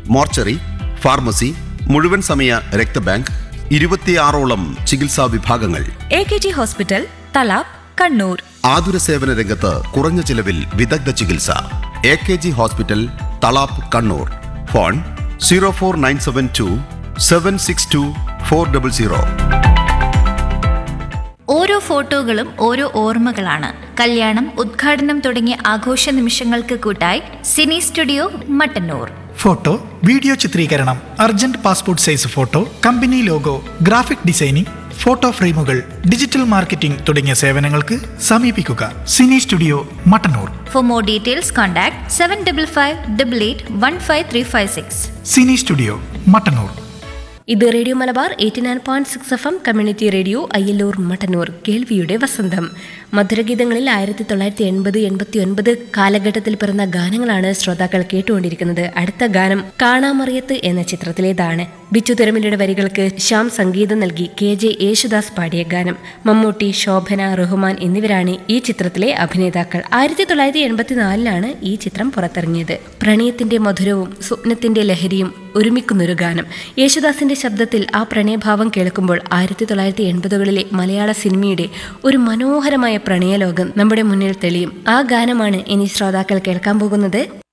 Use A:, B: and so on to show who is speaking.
A: Mortuary, pharmacy, മുഴുവൻ സമയ രക്തബാങ്ക്, 26ഓളം ചികിത്സാ വിഭാഗങ്ങൾ.
B: AKG hospital, Thalap, Kannur.
A: ആതുര സേവന രംഗത്ത് കുറഞ്ഞ ചിലവിൽ വിദഗ്ധ ചികിത്സ. AKG hospital, Thalap, Kannur. Phone 04972 762 400.
C: ഓരോ ഫോട്ടോകളും ഓരോ ഓർമ്മകളാണ്. കല്യാണം, ഉദ്ഘാടനം തുടങ്ങിയ ആഘോഷ നിമിഷങ്ങൾക്ക് കൂട്ടായി Sini studio Mattannur.
D: Photo, video ചിത്രീകരണം, urgent passport size photo, company logo, graphic designing, photo ഫ്രെയിമുകൾ, ഡിജിറ്റൽ മാർക്കറ്റിംഗ് തുടങ്ങിയ സേവനങ്ങൾക്ക് സമീപിക്കുക Sini studio Mattannur.
C: For more details contact 7555881536.
D: Sini studio Mattannur.
B: ഇത് radio Malabar 89.6 FM community radio Ayyallur Mattannur. കേൾവിയുടെ വസന്തം. മധുരഗീതങ്ങളിൽ 1980-89 കാലഘട്ടത്തിൽ പിറന്ന ഗാനങ്ങളാണ് ശ്രോതാക്കൾ കേട്ടുകൊണ്ടിരിക്കുന്നത്. അടുത്ത ഗാനം കാണാമറിയത്ത് എന്ന ചിത്രത്തിലേതാണ്. ബിച്ചു തിരമിലയുടെ വരികൾക്ക് ശ്യാം സംഗീതം നൽകി KJ യേശുദാസ് പാടിയ ഗാനം. മമ്മൂട്ടി, ശോഭന, റഹ്മാൻ എന്നിവരാണ് ഈ ചിത്രത്തിലെ അഭിനേതാക്കൾ. 1984 ഈ ചിത്രം പുറത്തിറങ്ങിയത്. പ്രണയത്തിന്റെ മധുരവും സ്വപ്നത്തിന്റെ ലഹരിയും ഒരുമിക്കുന്നൊരു ഗാനം. യേശുദാസിന്റെ ശബ്ദത്തിൽ ആ പ്രണയഭാവം കേൾക്കുമ്പോൾ 1980കളിലെ മലയാള സിനിമയുടെ ഒരു മനോഹരമായ പ്രണയലോകം നമ്മുടെ മുന്നിൽ തെളിയും. ആ ഗാനമാണ് ഇനി ശ്രോതാക്കൾ കേൾക്കാൻ പോകുന്നത്.